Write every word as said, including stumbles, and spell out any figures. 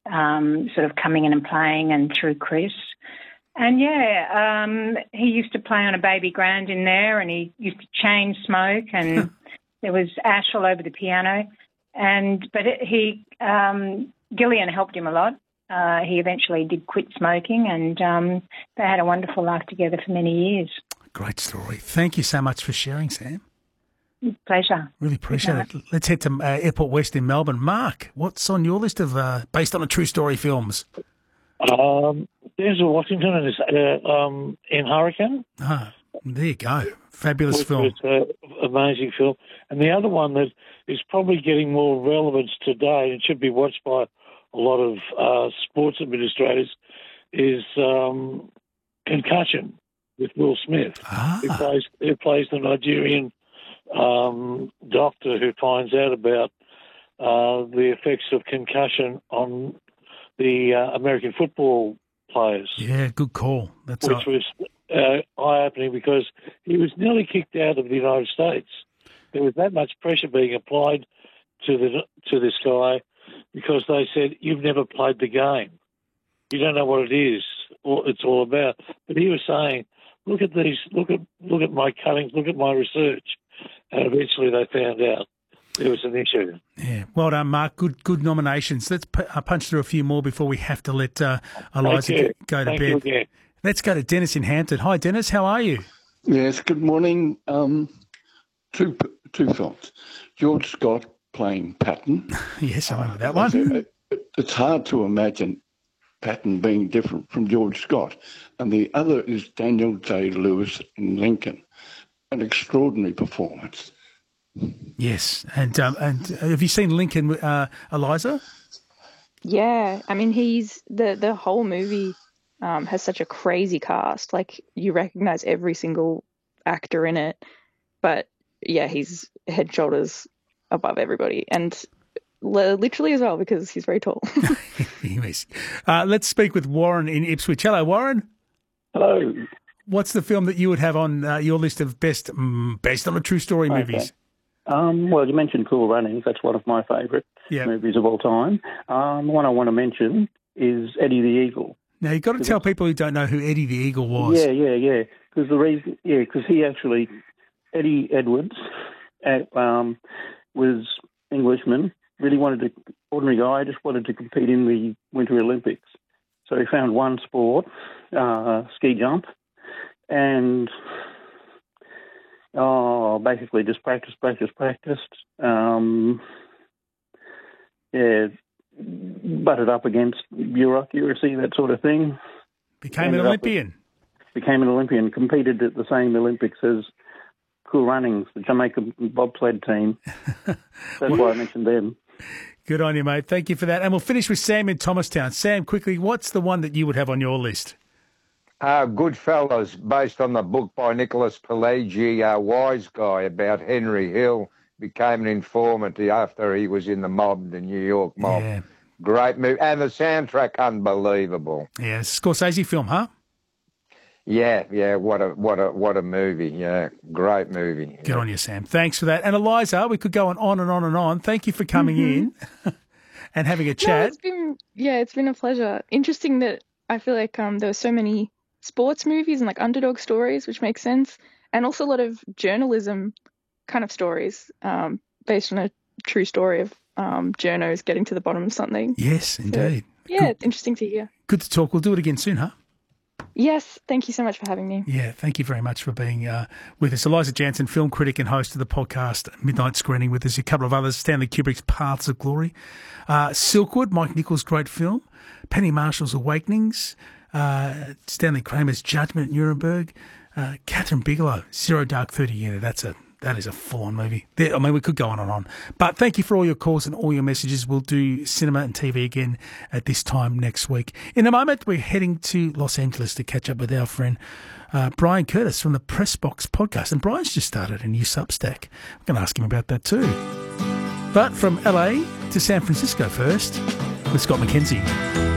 um, sort of coming in and playing, and through Chris. And, yeah, um, he used to play on a baby grand in there, and he used to chain smoke, and there was ash all over the piano. And But it, he, um, Gillian helped him a lot. Uh, he eventually did quit smoking, and um, they had a wonderful life together for many years. Great story. Thank you so much for sharing, Sam. Pleasure. Really appreciate it. Let's head to uh, Airport West in Melbourne. Mark, what's on your list of uh, based on a true story films? Um, Denzel Washington is uh, um, in Hurricane. Ah, there you go. Fabulous Which film. It's an amazing film. And the other one that is probably getting more relevance today and should be watched by a lot of uh, sports administrators is um, Concussion with Will Smith, ah. who plays who plays the Nigerian um, doctor who finds out about uh, the effects of concussion on the uh, American football players. Yeah, good call. That's which a... was uh, eye-opening because he was nearly kicked out of the United States. There was that much pressure being applied to the to this guy because they said, "You've never played the game. You don't know what it is, or it's all about." But he was saying, "Look at these. Look at look at my cuttings. Look at my research." And eventually, they found out there was an issue. Yeah, well done, Mark. Good, good nominations. Let's p- uh, punch through a few more before we have to let uh, Eliza g- go to Thank bed. You again. Let's go to Dennis in Hampton. Hi, Dennis. How are you? Yes. Good morning. Um, two two films. George Scott playing Patton. Yes, I remember that one. It's hard to imagine Patton being different from George Scott. And the other is Daniel Day-Lewis in Lincoln. An extraordinary performance. Yes. And um, and have you seen Lincoln, uh, Eliza? Yeah. I mean, he's the, the whole movie um, has such a crazy cast. Like, you recognise every single actor in it. But, yeah, he's head shoulders above everybody. And literally as well, because he's very tall. Yes. Uh, let's speak with Warren in Ipswich. Hello, Warren. Hello. What's the film that you would have on uh, your list of best um, based on a true story Okay. movies? Um, well, you mentioned Cool Runnings. That's one of my favourite Yep. movies of all time. Um, the one I want to mention is Eddie the Eagle. Now, you've got to tell people who don't know who Eddie the Eagle was. Yeah, yeah, yeah. Because the reason, yeah, because he actually, Eddie Edwards, uh, um, was Englishman. Really wanted to, ordinary guy, just wanted to compete in the Winter Olympics. So he found one sport, uh, ski jump, and oh, basically just practice, practice, practiced. Um, yeah, butted up against bureaucracy, that sort of thing. Became an Olympian. With, became an Olympian, competed at the same Olympics as Cool Runnings, the Jamaica bobsled team. That's why I mentioned them. Good on you, mate. Thank you for that. And we'll finish with Sam in Thomastown. Sam, quickly, what's the one that you would have on your list? Uh, Goodfellas, based on the book by Nicholas Pileggi, a wise guy about Henry Hill, became an informant after he was in the mob, the New York mob. Yeah. Great movie. And the soundtrack, unbelievable. Yeah, it's a Scorsese film, huh? Yeah, yeah, what a what a what a movie. Yeah, great movie. Good on you, Sam. Thanks for that. And Eliza, we could go on, on and on and on. Thank you for coming Mm-hmm. in and having a No, chat. it's been, yeah, it's been a pleasure. Interesting that I feel like um, there were so many sports movies and like underdog stories, which makes sense, and also a lot of journalism kind of stories um, based on a true story of um, journos getting to the bottom of something. Yes, indeed. So, yeah, Good. it's interesting to hear. Good to talk. We'll do it again soon, huh? Yes, thank you so much for having me. Yeah, thank you very much for being uh, with us. Eliza Jansen, film critic and host of the podcast Midnight Screening with us. A couple of others, Stanley Kubrick's Paths of Glory. Uh, Silkwood, Mike Nichols' great film. Penny Marshall's Awakenings. Uh, Stanley Kramer's Judgment at Nuremberg. Uh, Catherine Bigelow, Zero Dark Thirty. Yeah, that's a that is a full-on movie. There, I mean, we could go on and on. But thank you for all your calls and all your messages. We'll do cinema and T V again at this time next week. In a moment, we're heading to Los Angeles to catch up with our friend uh, Brian Curtis from the Press Box podcast. And Brian's just started a new Substack. I'm going to ask him about that too. But from L A to San Francisco first with Scott McKenzie.